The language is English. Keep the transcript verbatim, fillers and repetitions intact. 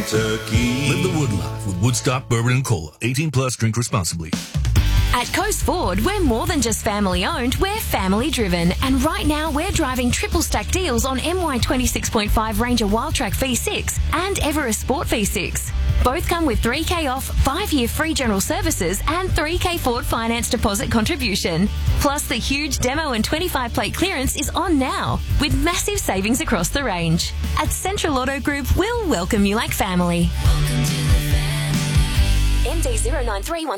turkey. Live the Wood life with Woodstock Bourbon and Cola. eighteen plus, drink responsibly. At Coast Ford, we're more than just family owned, we're family driven. And right now, we're driving triple stack deals on M Y twenty-six point five Ranger Wildtrak V six and Everest Sport V six. Both come with three K off, five year free general services and three K Ford finance deposit contribution. Plus, the huge demo and twenty-five plate clearance is on now, with massive savings across the range. At Central Auto Group, we'll welcome you like family. M D zero nine three one.